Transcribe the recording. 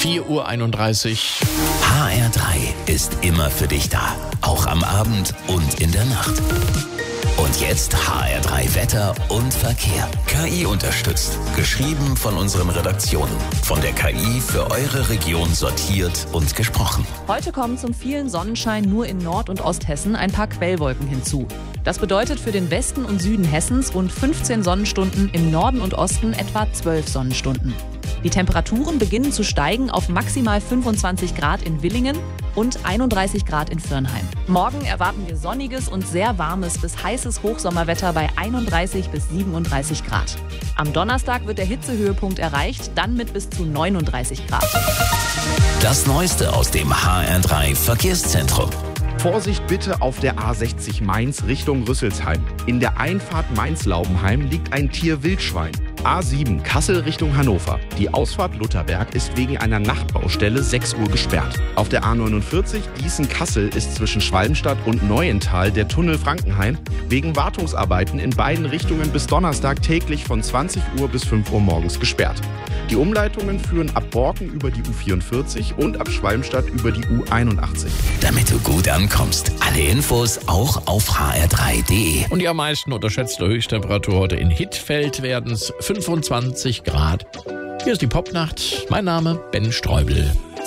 4:31 Uhr. HR3 ist immer für dich da. Auch am Abend und in der Nacht. Und jetzt HR3 Wetter und Verkehr. KI unterstützt. Geschrieben von unseren Redaktionen. Von der KI für eure Region sortiert und gesprochen. Heute kommen zum vielen Sonnenschein nur in Nord- und Osthessen ein paar Quellwolken hinzu. Das bedeutet für den Westen und Süden Hessens rund 15 Sonnenstunden, im Norden und Osten etwa 12 Sonnenstunden. Die Temperaturen beginnen zu steigen auf maximal 25 Grad in Villingen und 31 Grad in Virnheim. Morgen erwarten wir sonniges und sehr warmes bis heißes Hochsommerwetter bei 31 bis 37 Grad. Am Donnerstag wird der Hitzehöhepunkt erreicht, dann mit bis zu 39 Grad. Das Neueste aus dem HR3 Verkehrszentrum. Vorsicht bitte auf der A60 Mainz Richtung Rüsselsheim. In der Einfahrt Mainz-Laubenheim liegt ein Tier-Wildschwein. A7 Kassel Richtung Hannover. Die Ausfahrt Lutherberg ist wegen einer Nachtbaustelle 6 Uhr gesperrt. Auf der A49 Gießen-Kassel ist zwischen Schwalmstadt und Neuental der Tunnel Frankenhain wegen Wartungsarbeiten in beiden Richtungen bis Donnerstag täglich von 20 Uhr bis 5 Uhr morgens gesperrt. Die Umleitungen führen ab Borken über die U44 und ab Schwalmstadt über die U81. Damit du gut ankommst. Alle Infos auch auf hr3.de. Und die am meisten unterschätzte Höchsttemperatur heute in Hittfeld werden es 25 Grad. Hier ist die Popnacht. Mein Name Ben Streubel.